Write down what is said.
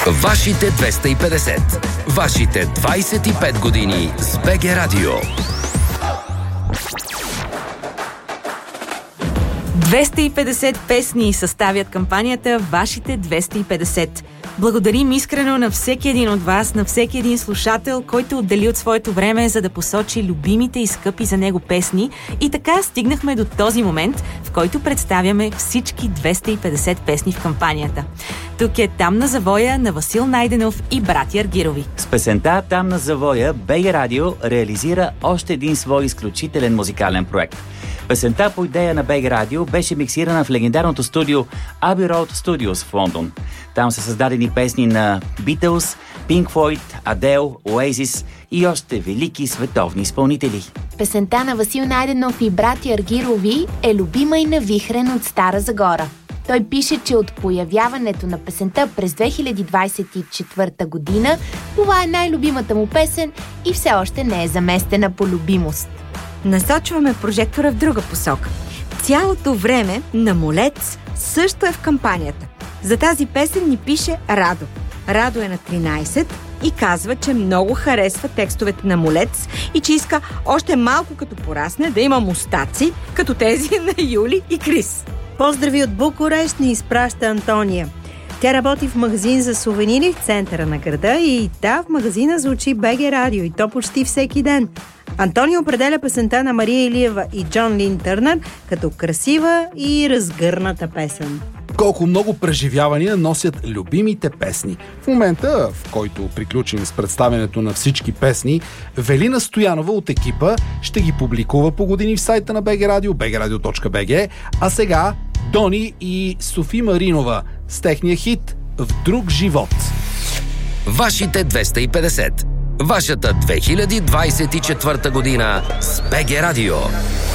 Вашите 250. Вашите 25 години с БГ Радио. 250 песни съставят кампанията Вашите 250. Благодарим искрено на всеки един от вас, на всеки един слушател, който отдели от своето време, за да посочи любимите и скъпи за него песни. И така стигнахме до този момент, в който представяме всички 250 песни в кампанията. Тук е "Там на завоя" на Васил Найденов и братя Аргирови. С песента "Там на завоя" БГ Радио реализира още един свой изключителен музикален проект. Песента по идея на БГ Радио беше миксирана в легендарното студио Abbey Road Studios в Лондон. Там са създадени песни на Beatles, Pink Floyd, Adele, Oasis и още велики световни изпълнители. Песента на Васил Найденов и братя Аргирови е любима и на Вихрен от Стара Загора. Той пише, че от появяването на песента през 2024 година това е най-любимата му песен и все още не е заместена по любимост. Насочваме прожектора в друга посока. Цялото време Намолец също е в кампанията. За тази песен ни пише Радо. Радо е на 13 и казва, че много харесва текстовете на Молец и че иска още малко като порасне да има мустаци, като тези на Юли и Крис. Поздрави от Букурещ ни изпраща Антония. Тя работи в магазин за сувенири в центъра на града и в магазина звучи БГ Радио и то почти всеки ден. Антония определя песента на Мария Илиева и Джон Лин Търнър като красива и разгърната песен. Колко много преживявания носят любимите песни. В момента, в който приключим с представянето на всички песни, Велина Стоянова от екипа ще ги публикува по години в сайта на БГ Радио, bgradio.bg, а сега Дони и Софи Маринова с техния хит "В друг живот". Вашите 250. Вашата 2024 година с БГ Радио.